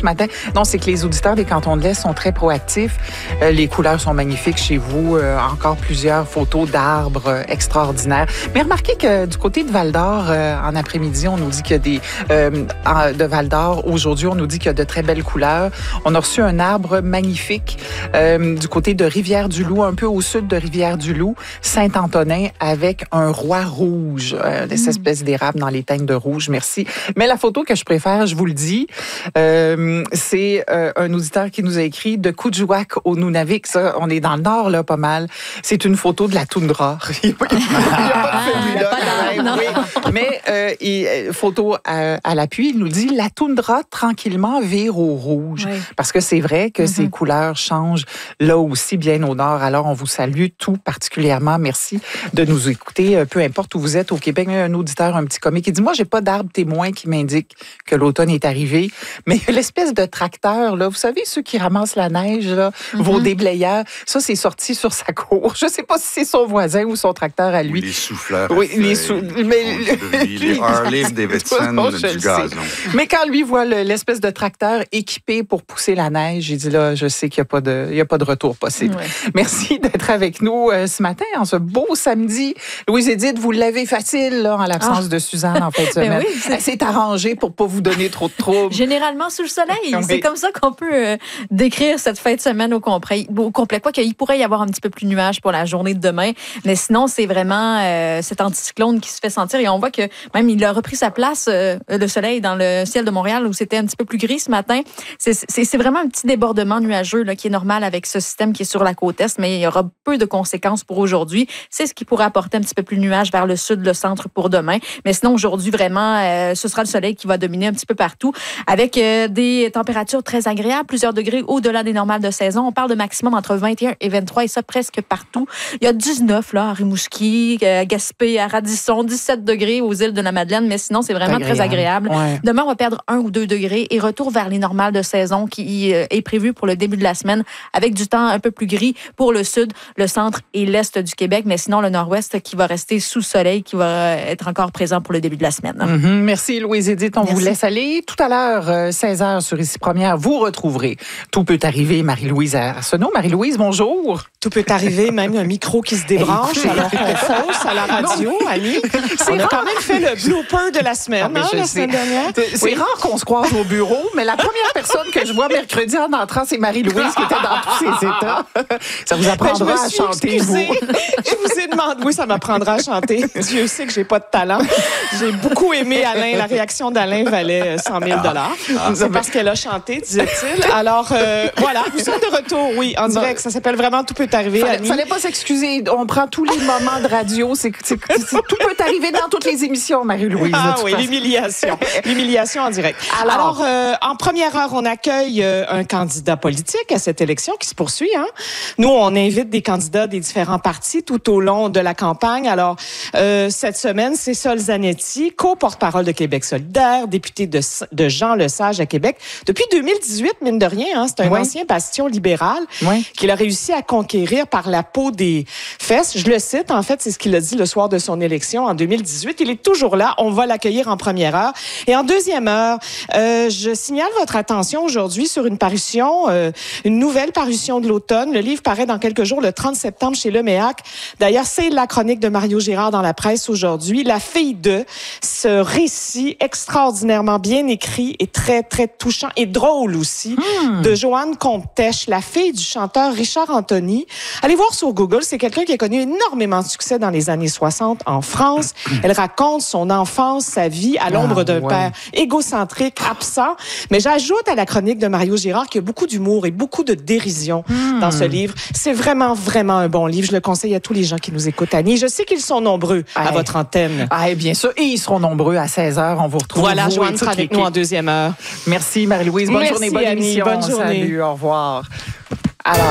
ce matin. Non, c'est que les auditeurs des Cantons de l'Est sont très proactifs. Les couleurs sont magnifiques chez vous. Encore plusieurs photos d'arbres extraordinaires. Mais remarquez que du côté de Val-d'Or, en après-midi, on nous dit qu'il y a des... de Val-d'Or, aujourd'hui, on nous dit qu'il y a de très belles couleurs. On a reçu un arbre magnifique du côté de Rivière-du-Loup, un peu au sud de Rivière-du-Loup, Saint-Antonin, avec un roi rouge, des espèces d'érable dans les teintes de rouge. Merci. Mais la photo que je préfère, je vous le dis, c'est un auditeur qui nous a écrit de Coudjouac au Nunavik. Ça, on est dans le nord, là, pas mal. C'est une photo de la toundra. Il n'y a pas de celui-là. Oui. Mais photo à l'appui, il nous dit la toundra tranquillement vire au rouge. Oui. Parce que c'est vrai que ces couleurs changent là aussi bien au nord. Alors, on vous salue tout particulièrement. Merci de nous écouter, peu importe où vous êtes au Québec. Il y a un auditeur, un petit comique, qui dit, moi, j'ai pas d'arbre témoin qui m'indique que l'automne est arrivé. Mais l'espèce de tracteur, là, vous savez, ceux qui ramassent la neige, là, vos déblayeurs, ça, c'est sorti sur sa cour. Je sais pas si c'est son voisin ou son tracteur à lui. Ou les souffleurs. Oui, les Harley Davidson du gazon. Mais quand lui voit l'espèce de tracteur équipé pour pousser la neige, il dit là, je sais qu'il n'y a pas de retour possible. Ouais. Merci d'être avec nous ce matin, en ce beau samedi. Louise-Édith, vous l'avez facile là, en l'absence de Suzanne en fin de semaine. Oui, elle s'est arrangée pour pas vous donner trop de troubles. Généralement sous le soleil. Oui. C'est comme ça qu'on peut décrire cette fin de semaine au complet. Quoi qu'il pourrait y avoir un petit peu plus de nuages pour la journée de demain. Mais sinon, c'est vraiment cet anticyclone qui se fait sentir. Et on voit que même il a repris sa place, le soleil, dans le ciel de Montréal où c'était un petit peu plus gris ce matin. C'est vraiment un petit débordement nuageux là, qui est normal avec ce système qui est sur la côte est, mais il y aura peu de conséquences pour aujourd'hui. C'est ce qui pourrait apporter un petit peu plus de nuages vers le sud, le centre pour demain. Mais sinon, aujourd'hui, vraiment, ce sera le soleil qui va dominer un petit peu partout avec des températures très agréables, plusieurs degrés au-delà des normales de saison. On parle de maximum entre 21 et 23 et ça presque partout. Il y a 19 là, à Rimouski, à Gaspé, à Radisson, 17 degrés aux îles de la Madeleine, mais sinon, c'est vraiment très agréable. Ouais. Demain, on va perdre 1 ou 2 degrés et retour vers les normales de saison qui est prévu pour le début de la semaine avec du temps un peu plus gris pour le sud, le centre et l'est du Québec, mais sinon, le nord-ouest qui va rester sous soleil, qui va être encore présent pour le début de la semaine. Merci, Louise-Édith. On vous laisse aller. Tout à l'heure, 16h sur Ici Première, vous retrouverez Tout peut arriver, Marie-Louise Arsenault. Marie-Louise, bonjour. Tout peut arriver, même un micro qui se débranche alors qu'on fausse à la radio, Annie. On a quand même fait le blooper de la semaine, la semaine dernière. C'est rare qu'on se croise au bureau, mais la première personne que je vois mercredi en entrant, c'est Marie-Louise qui était dans tous ses états. Ça vous apprendra à chanter, vous. Je vous ai demandé, oui, ça m'apprendra à chanter. Dieu sait que j'ai pas de talent. J'ai beaucoup aimé Alain. La réaction d'Alain valait 100 000 $. C'est parce qu'elle a chanté, disait-il. Alors, voilà, nous sommes de retour, oui, en direct. Ça s'appelle vraiment Tout peut arriver, Annie. Fallait pas s'excuser. On prend tous les moments de radio. Tout peut arriver dans toutes les émissions, Marie-Louise. Ah oui, l'humiliation. L'humiliation en direct. Alors, en première heure, on accueille un candidat politique à cette élection qui se poursuit. Hein? Nous, on invite des candidats des différents partis tout au long de la campagne. Alors, cette semaine, c'est Sol Zanetti, co-porte-parole de Québec solidaire, député de Jean Lesage à Québec. Depuis 2018, mine de rien, hein, c'est un ancien bastion libéral qu'il a réussi à conquérir par la peau des fesses. Je le cite, en fait, c'est ce qu'il a dit le soir de son élection en 2018. Il est toujours là. On va l'accueillir en première heure. Et en deuxième heure, je signale votre attention aujourd'hui sur une parution, une nouvelle parution de l'automne. Le livre paraît dans quelques jours, le 30 septembre, chez Leméac. D'ailleurs, c'est la chronique de Mario Girard dans la presse aujourd'hui. La fille de ce récit extraordinairement bien écrit et très, très touchant et drôle aussi de Joanne Comtèche, la fille du chanteur Richard Anthony. Allez voir sur Google, c'est quelqu'un qui a connu énormément de succès dans les années 60 en France. Elle raconte son enfance, sa vie à l'ombre d'un père égocentrique, absent. Mais j'ajoute à la chronique de Mario Girard qu'il y a beaucoup d'humour et beaucoup de dérision dans ce livre. C'est vraiment, vraiment un bon livre. Je le conseille à tous les gens qui nous écoutent, Annie. Je sais qu'ils sont nombreux à votre antenne. Bien sûr. Et ils seront nombreux à 16h. On vous retrouve. Voilà, Joanne sera avec nous en deuxième heure. Merci, Marie-Louise. Bonne journée, bonne Annie. émission. Bonne journée. Salut, au revoir.